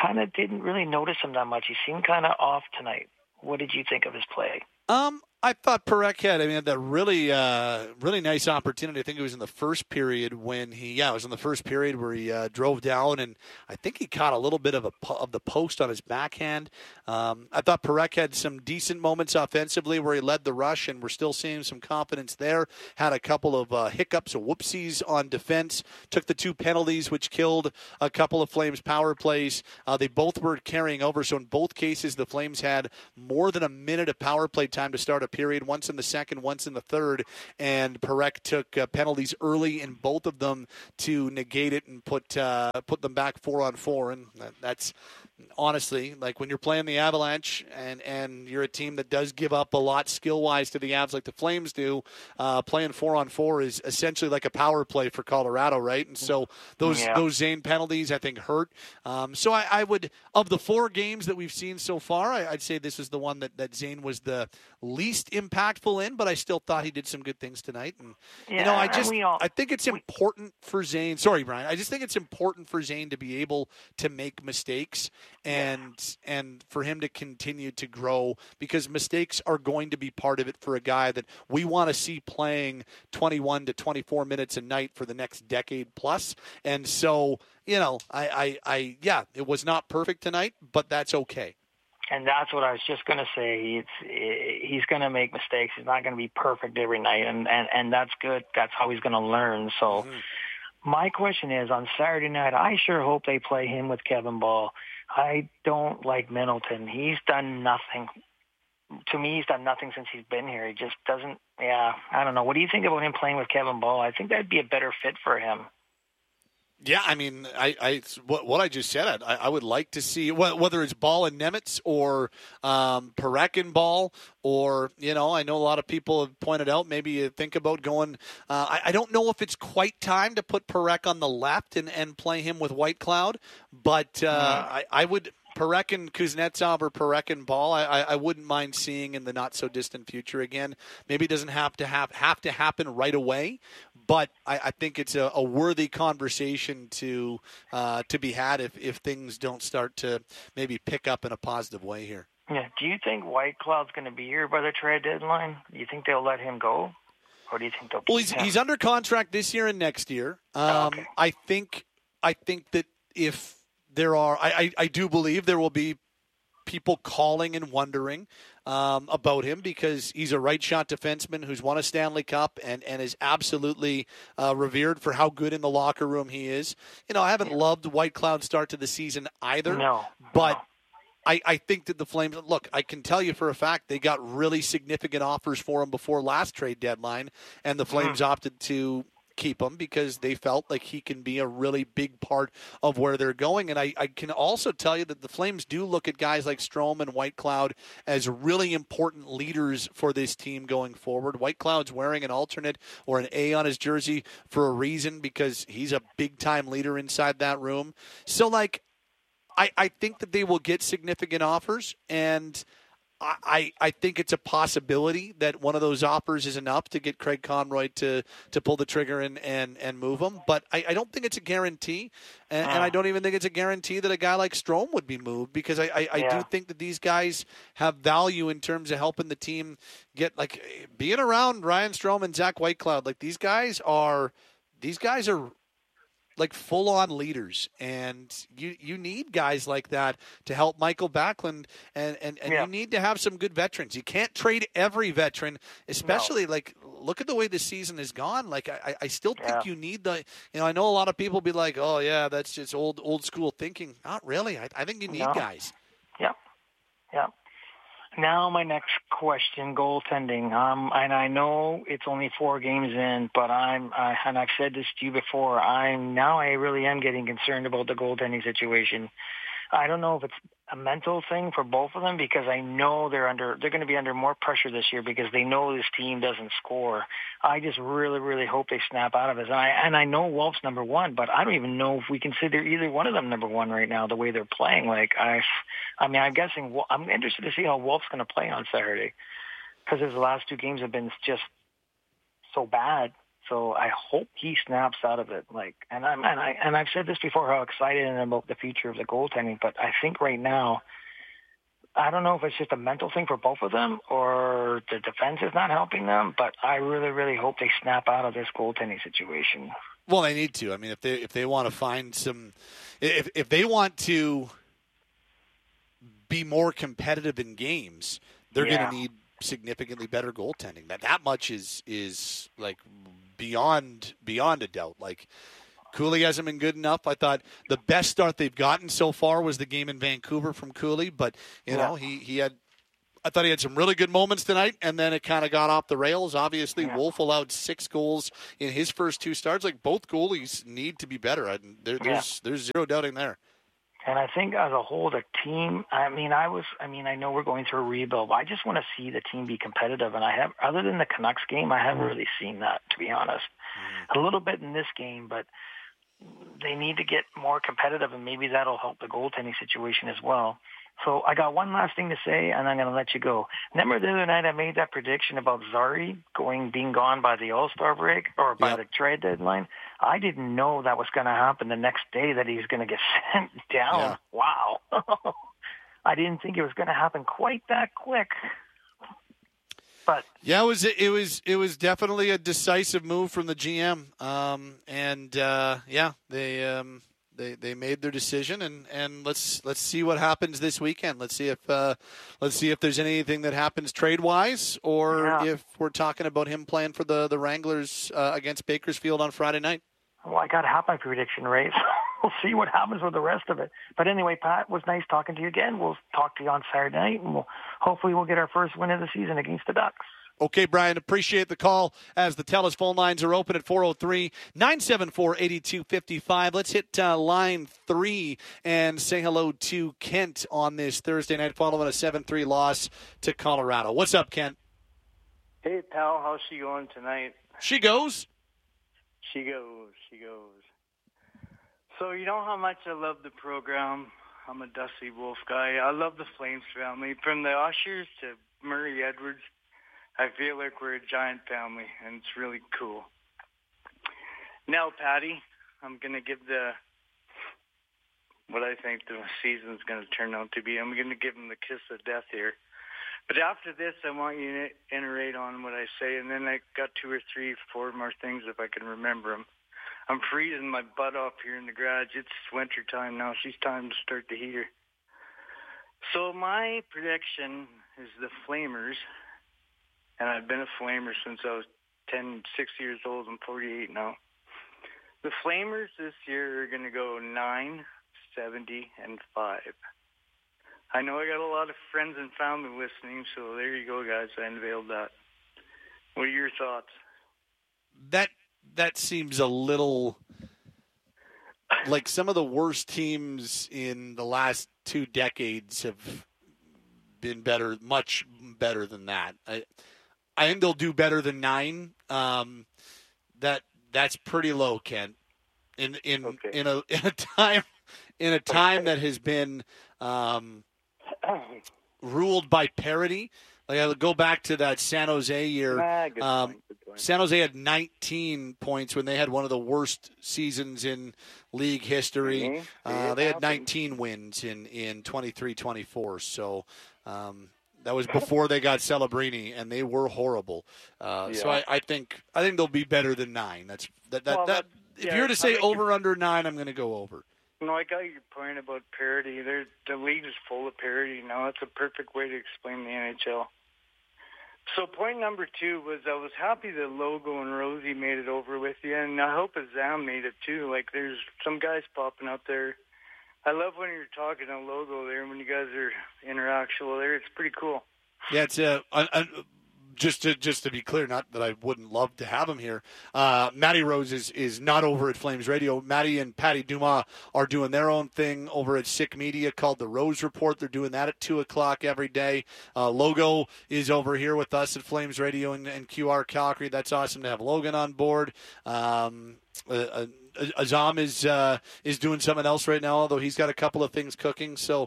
kind of didn't really notice him that much. He seemed kind of off tonight. What did you think of his play? I thought Parekh had that really nice opportunity. I think it was in the first period when it was in the first period where he drove down, and I think he caught a little bit of the post on his backhand. I thought Parekh had some decent moments offensively where he led the rush, and we're still seeing some confidence there. Had a couple of hiccups or whoopsies on defense. Took the 2 penalties, which killed a couple of Flames power plays. They both were carrying over, so in both cases the Flames had more than a minute of power play time to start a period, once in the second, once in the third, and Parekh took penalties early in both of them to negate it and put them back 4-on-4, and that's honestly, like when you're playing the Avalanche and you're a team that does give up a lot skill-wise to the Avs like the Flames do, playing 4-on-4 is essentially like a power play for Colorado, right? And so those Zane penalties, I think, hurt. So I would, of the 4 games that we've seen so far, I'd say this is the one that Zane was the least impactful in, but I still thought he did some good things tonight. And I think it's important for Zane. Sorry, Brian. I just think it's important for Zane to be able to make mistakes and for him to continue to grow, because mistakes are going to be part of it for a guy that we want to see playing 21 to 24 minutes a night for the next decade plus. And so, it was not perfect tonight, but that's okay. And that's what I was just going to say. He's going to make mistakes. He's not going to be perfect every night, and that's good. That's how he's going to learn. So my question is, on Saturday night, I sure hope they play him with Kevin Ball. I don't like Middleton. He's done nothing. To me, he's done nothing since he's been here. He just doesn't, I don't know. What do you think about him playing with Kevin Ball? I think that'd be a better fit for him. Yeah, I mean, what I just said, I would like to see, whether it's Ball and Nemitz or Parekh and Ball, or, I know a lot of people have pointed out, maybe you think about going, I don't know if it's quite time to put Parekh on the left and play him with Whitecloud, but I would... Parekh and Kuznetsov or Parekh and Ball, I wouldn't mind seeing in the not-so-distant future again. Maybe it doesn't have to happen right away, but I think it's a worthy conversation to be had if things don't start to maybe pick up in a positive way here. Yeah. Do you think Whitecloud's going to be here by the trade deadline? Do you think they'll let him go? Or do you think they'll keep him? He's under contract this year and next year. Okay. I think that if there are, I do believe there will be people calling and wondering about him, because he's a right-shot defenseman who's won a Stanley Cup and is absolutely revered for how good in the locker room he is. I haven't loved Whitecloud's start to the season either. But I think that the Flames, look, I can tell you for a fact they got really significant offers for him before last trade deadline, and the Flames opted to keep him because they felt like he can be a really big part of where they're going. And I can also tell you that the Flames do look at guys like Strome and Whitecloud as really important leaders for this team going forward. Whitecloud's wearing an alternate or an A on his jersey for a reason, because he's a big-time leader inside that room. So, I think that they will get significant offers, and I think it's a possibility that one of those offers is enough to get Craig Conroy to pull the trigger and move him. But I don't think it's a guarantee, and I don't even think it's a guarantee that a guy like Strome would be moved, because I do think that these guys have value in terms of helping the team get, being around Ryan Strome and Zach Whitecloud. These guys are full-on leaders, and you need guys like that to help Michael Backlund, and you need to have some good veterans. You can't trade every veteran, especially look at the way this season has gone. I still think you need I know a lot of people be like, oh yeah, that's just old school thinking. Not really. I think you need guys. Yep. Now my next question, goaltending. And I know it's only 4 games in, but and I've said this to you before, I really am getting concerned about the goaltending situation. I don't know if it's a mental thing for both of them, because I know they're going to be under more pressure this year because they know this team doesn't score. I just really, really hope they snap out of it. And I know Wolf's number one, but I don't even know if we consider either one of them number one right now, the way they're playing. I'm guessing, I'm interested to see how Wolf's going to play on Saturday, because his last 2 games have been just so bad. So I hope he snaps out of it. And I've said this before, how excited I am about the future of the goaltending. But I think right now, I don't know if it's just a mental thing for both of them or the defense is not helping them. But I really, really hope they snap out of this goaltending situation. Well, they need to. I mean, if they want to find some, if they want to be more competitive in games, they're going to need significantly better goaltending. That much is like beyond a doubt. Like, Cooley hasn't been good enough. I thought the best start they've gotten so far was the game in Vancouver from Cooley, but you know, I thought he had some really good moments tonight, and then it kind of got off the rails. Obviously, Wolf allowed 6 goals in his first 2 starts. Like, both goalies need to be better. There's zero doubting there. And I think as a whole, the team, I know we're going through a rebuild, but I just want to see the team be competitive. And other than the Canucks game, I haven't really seen that, to be honest. A little bit in this game, but they need to get more competitive, and maybe that'll help the goaltending situation as well. So I got one last thing to say, and I'm going to let you go. Remember the other night I made that prediction about Zari being gone by the All-Star break or by the trade deadline? I didn't know that was going to happen the next day, that he was going to get sent down. Yeah. Wow. I didn't think it was going to happen quite that quick. But yeah, it was definitely a decisive move from the GM, They made their decision, and let's see what happens this weekend. Let's see if there's anything that happens trade wise, or if we're talking about him playing for the Wranglers against Bakersfield on Friday night. Well, I got half my prediction right. We'll see what happens with the rest of it. But anyway, Pat, it was nice talking to you again. We'll talk to you on Saturday night, and hopefully we'll get our first win of the season against the Ducks. Okay, Brian, appreciate the call as the TELUS phone lines are open at 403-974-8255. Let's hit line 3 and say hello to Kent on this Thursday night following a 7-3 loss to Colorado. What's up, Kent? Hey, pal. How's she going tonight? She goes. She goes. So you know how much I love the program. I'm a Dusty Wolf guy. I love the Flames family. From the Ushers to Murray Edwards, I feel like we're a giant family, and it's really cool. Now, Patty, I'm going to give what I think the season's going to turn out to be. I'm going to give him the kiss of death here. But after this, I want you to iterate on what I say, and then I got 2 or 3, 4 more things if I can remember them. I'm freezing my butt off here in the garage. It's winter time now. It's time to start the heater. So my prediction is the Flamers, and I've been a Flamer since I was 6 years old. I'm 48 now. The Flamers this year are going to go 9-70-5. I know I got a lot of friends and family listening, so there you go, guys. I unveiled that. What are your thoughts? That seems a little like some of the worst teams in the last 2 decades have been better, much better than that. I think they'll do better than 9. That's pretty low, Ken. In a time that has been ruled by parity. Like, I'll go back to that San Jose year. Good point. San Jose had 19 points when they had one of the worst seasons in league history. They had 19 wins in 23-24. So that was before they got Celebrini, and they were horrible. So I think they'll be better than 9. If you were to say over under 9, I'm going to go over. No, I got your point about parity. The league is full of parity now. That's a perfect way to explain the NHL. So point number 2 was I was happy that Logo and Rosie made it over with you, and I hope Azam made it too. Like, there's some guys popping up there. I love when you're talking to Logo there, when you guys are interactual there. It's pretty cool. Yeah, it's just to be clear, not that I wouldn't love to have him here. Matty Rose is not over at Flames Radio. Matty and Patty Dumas are doing their own thing over at Sick Media called The Rose Report. They're doing that at 2 o'clock every day. Logo is over here with us at Flames Radio and QR Calgary. That's awesome to have Logan on board. Azam is doing something else right now, although he's got a couple of things cooking. So,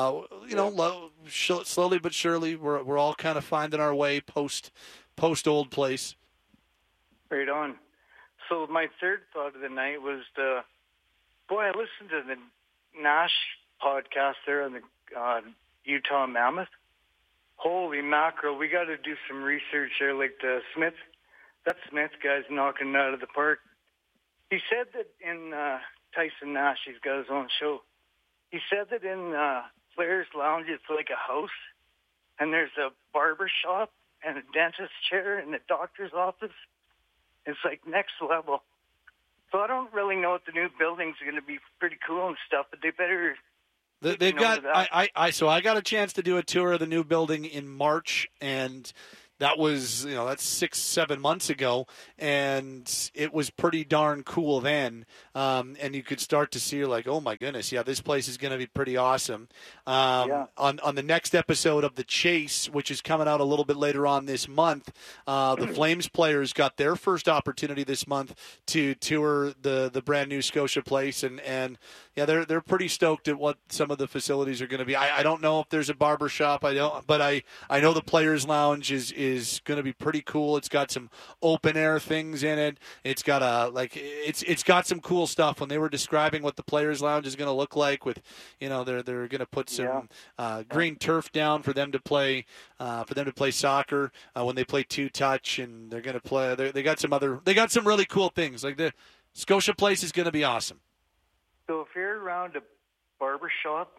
slowly but surely, we're all kind of finding our way post Old Place. Right on. So my third thought of the night was I listened to the Nash podcast there on the Utah Mammoth. Holy mackerel, we got to do some research there. Like that Smith guy's knocking it out of the park. He said that in Tyson Nash, he's got his own show. He said that in Players Lounge, it's like a house, and there's a barber shop and a dentist chair and a doctor's office. It's like next level. So I don't really know if the new building's going to be pretty cool and stuff, but they better. They've got. So I got a chance to do a tour of the new building in March, and that was, that's 6-7 months ago, and it was pretty darn cool then. And you could start to see, you're like, oh my goodness, yeah, this place is going to be pretty awesome. On the next episode of The Chase, which is coming out a little bit later on this month, the Flames players got their first opportunity this month to tour the brand new Scotia Place, and yeah, they're pretty stoked at what some of the facilities are going to be. I don't know if there's a barber shop. But I know the Players Lounge is going to be pretty cool. It's got some open air things in it. It's got it's got some cool stuff. When they were describing what the Players Lounge is going to look like, with they're going to put some green turf down for them to play soccer when they play two touch, and they're going to play. They got some really cool things. Like the Scotia Place is going to be awesome. So if you're around a barber shop,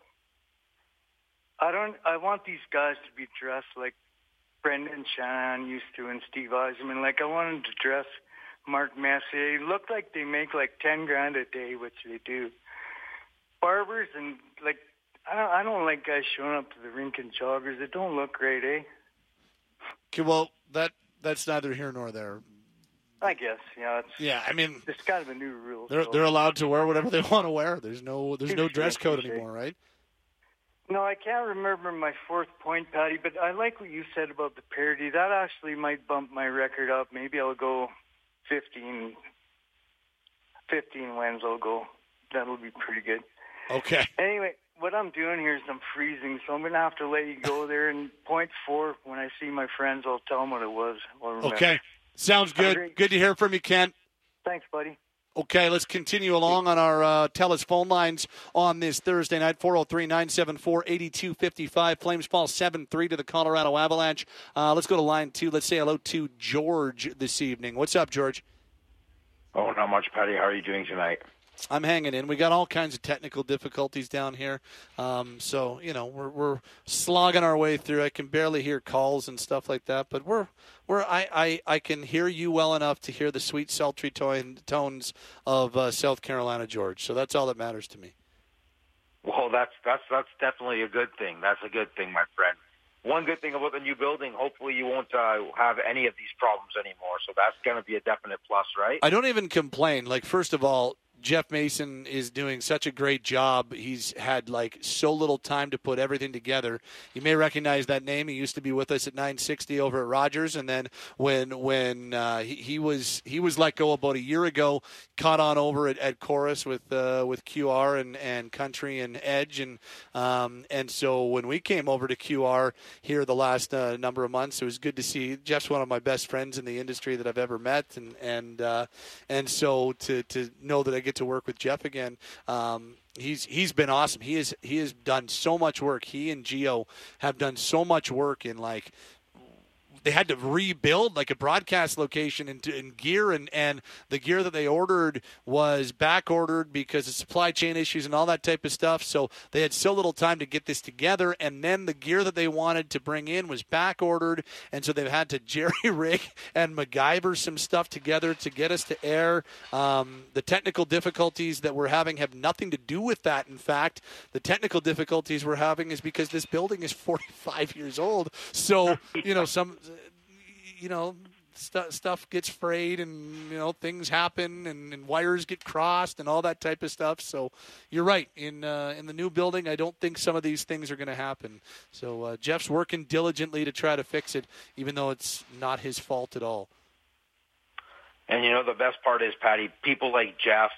I want these guys to be dressed like Brendan Shanahan used to and Steve Yzerman. Like I want them to dress Mark Messier. They look like they make like $10,000 a day, which they do. Barbers and I don't like guys showing up to the rink in joggers. It don't look great, eh? Okay, well that's neither here nor there. I guess, I mean, it's kind of a new rule. They're allowed to wear whatever they want to wear. There's no dress code anymore, right? No, I can't remember my fourth point, Patty, but I like what you said about the parity. That actually might bump my record up. Maybe I'll go 15 wins. I'll go. That'll be pretty good. Okay. Anyway, what I'm doing here is I'm freezing, so I'm going to have to let you go there. And point 4, when I see my friends, I'll tell them what it was. Okay. Sounds good. Good to hear from you, Kent. Thanks, buddy. Okay, let's continue along on our TELUS phone lines on this Thursday night. 403-974-8255. Flames fall 7-3 to the Colorado Avalanche. Let's go to line 2. Let's say hello to George this evening. What's up, George? Oh, not much, Patty. How are you doing tonight? I'm hanging in. We got all kinds of technical difficulties down here, so we're slogging our way through. I can barely hear calls and stuff like that, but I can hear you well enough to hear the sweet, sultry tones of South Carolina, George. So that's all that matters to me. Well, that's definitely a good thing. That's a good thing, my friend. One good thing about the new building, hopefully you won't have any of these problems anymore. So that's going to be a definite plus, right? I don't even complain. First of all, Jeff Mason is doing such a great job. He's had so little time to put everything together. You may recognize that name. He used to be with us at 960 over at Rogers, and then when he was let go about a year ago, caught on over at Chorus with QR and Country and Edge, and so when we came over to QR here the last number of months, it was good to see. Jeff's one of my best friends in the industry that I've ever met, and so to know that I get to work with Jeff again. He's been awesome. He has done so much work. He and Gio have done so much work in they had to rebuild a broadcast location in gear, and the gear that they ordered was back ordered because of supply chain issues and all that type of stuff. So they had so little time to get this together, and then the gear that they wanted to bring in was back ordered, and so they've had to jerry rig and MacGyver some stuff together to get us to air. The technical difficulties that we're having have nothing to do with that. In fact, the technical difficulties we're having is because this building is 45 years old. So stuff gets frayed, and things happen, and wires get crossed, and all that type of stuff. So you're right. In the new building, I don't think some of these things are going to happen. So Jeff's working diligently to try to fix it, even though it's not his fault at all. And the best part is, Patty, people like Jeff.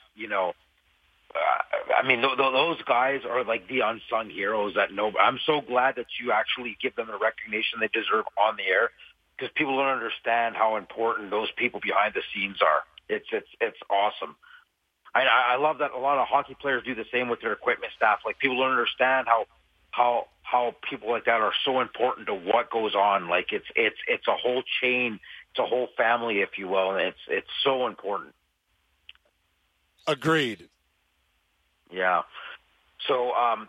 Those guys are like the unsung heroes that know. I'm so glad that you actually give them the recognition they deserve on the air, because people don't understand how important those people behind the scenes are. It's awesome. I love that a lot of hockey players do the same with their equipment staff. Like, people don't understand how people like that are so important to what goes on. Like, it's a whole chain, it's a whole family, if you will, and it's so important. Agreed. Yeah. So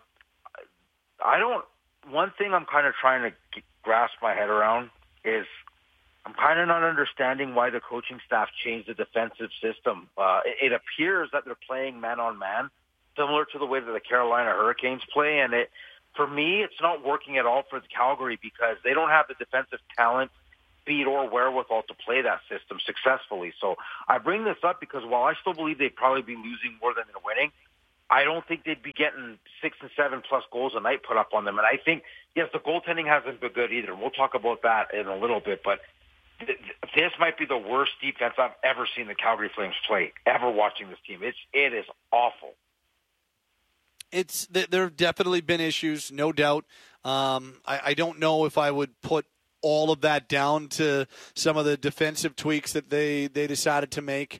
one thing I'm kind of trying to grasp my head around is I'm kind of not understanding why the coaching staff changed the defensive system. It appears that they're playing man-on-man, similar to the way that the Carolina Hurricanes play, and for me, it's not working at all for the Calgary because they don't have the defensive talent, speed, or wherewithal to play that system successfully. So I bring this up because while I still believe they'd probably be losing more than they're winning, I don't think they'd be getting 6 and 7 plus goals a night put up on them. And I think, yes, the goaltending hasn't been good either. We'll talk about that in a little bit, but this might be the worst defense I've ever seen the Calgary Flames play, ever watching this team. It is awful. There have definitely been issues, no doubt. I don't know if I would put all of that down to some of the defensive tweaks that they decided to make.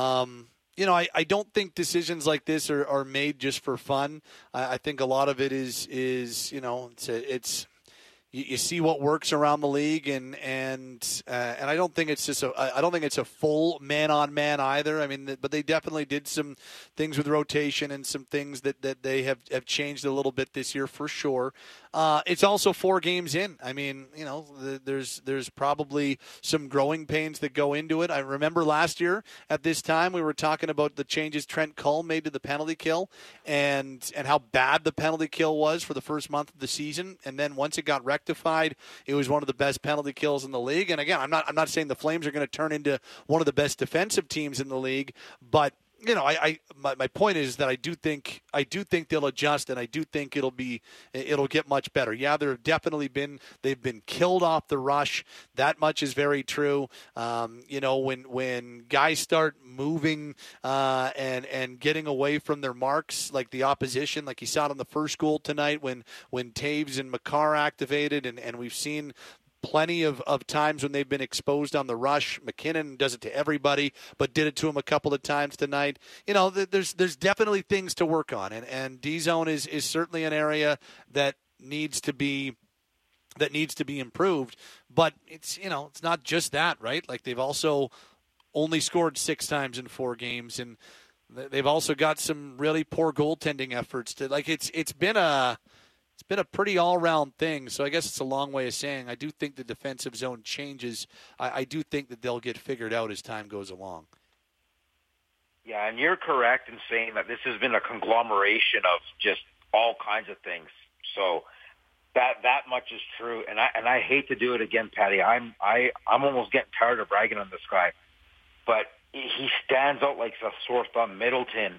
I don't think decisions like this are made just for fun. I think a lot of it is it's you see what works around the league, and I don't think it's I don't think it's a full man-on-man either. I mean, but they definitely did some things with rotation and some things that they have changed a little bit this year for sure. It's also 4 games in. I mean, there's probably some growing pains that go into it. I remember last year at this time we were talking about the changes Trent Cull made to the penalty kill and how bad the penalty kill was for the first month of the season, and then once it got rectified, it was one of the best penalty kills in the league. And again, I'm not saying the Flames are going to turn into one of the best defensive teams in the league, but my point is that I do think they'll adjust, and I do think it'll get much better. Yeah, they've been killed off the rush. That much is very true. When guys start moving and getting away from their marks, like the opposition, like you saw it on the first goal tonight when Taves and Makar activated, and we've seen plenty of times when they've been exposed on the rush. McKinnon does it to everybody, but did it to him a couple of times tonight. There's definitely things to work on, and D-zone is certainly an area that needs to be improved. But it's not just that, right? Like, they've also only scored 6 times in 4 games, and they've also got some really poor goaltending efforts. It's been a pretty all-round thing, so I guess it's a long way of saying I do think the defensive zone changes. I do think that they'll get figured out as time goes along. Yeah, and you're correct in saying that this has been a conglomeration of just all kinds of things. So that much is true, and I hate to do it again, Patty. I'm almost getting tired of bragging on this guy, but he stands out like a sore thumb. Middleton.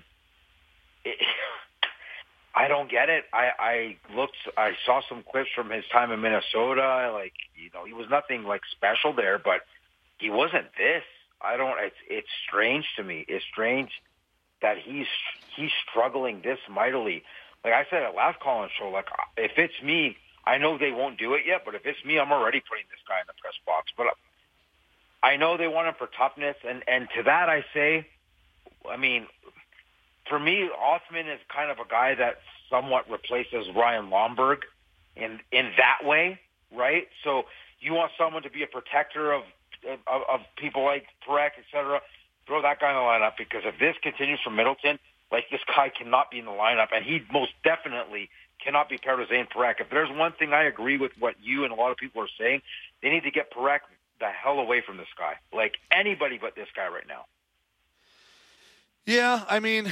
I don't get it. I saw some clips from his time in Minnesota. He was nothing special there, but he wasn't this. It's strange to me. It's strange that he's struggling this mightily. Like I said at last call-in show, if it's me, I know they won't do it yet, but if it's me, I'm already putting this guy in the press box. But I know they want him for toughness, and to that I say, I mean, for me, Othman is kind of a guy that somewhat replaces Ryan Lomberg in that way, right? So you want someone to be a protector of people like Parekh, et cetera, throw that guy in the lineup, because if this continues for Middleton, this guy cannot be in the lineup, and he most definitely cannot be paired with Zane Parekh. If there's one thing I agree with what you and a lot of people are saying, they need to get Parekh the hell away from this guy. Anybody but this guy right now. Yeah, I mean,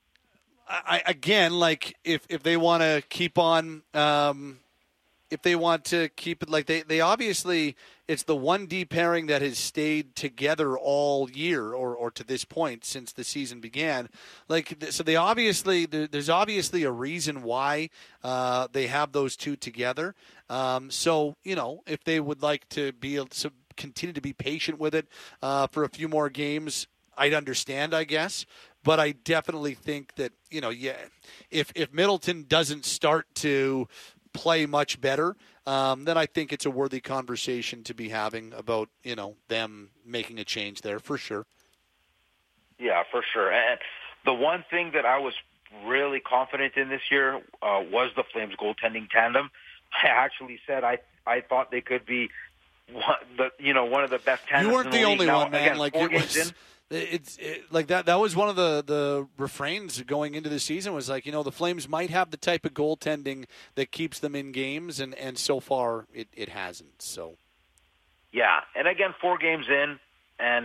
if they want to keep on, if they want to keep it they obviously, it's the 1D pairing that has stayed together all year or to this point since the season began. So there's obviously a reason why they have those two together. So, if they would like to continue to be patient with it for a few more games, I'd understand, I guess. But I definitely think that, if Middleton doesn't start to play much better, then I think it's a worthy conversation to be having about, them making a change there for sure. Yeah, for sure. And the one thing that I was really confident in this year was the Flames goaltending tandem. I actually said I thought they could be one of the best tandems. You weren't in the the league. only Now, one, man. again, Like 4 it games was. in, Like that was one of the refrains going into the season was like, the Flames might have the type of goaltending that keeps them in games, and so far it hasn't. So yeah, and again, 4 games in, and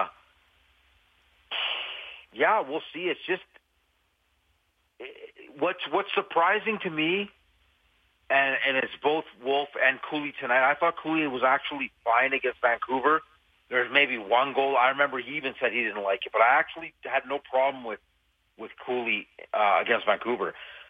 we'll see. It's just what's surprising to me, and it's both Wolf and Cooley tonight. I thought Cooley was actually fine against Vancouver. There's maybe one goal. I remember he even said he didn't like it, but I actually had no problem with Cooley against Vancouver.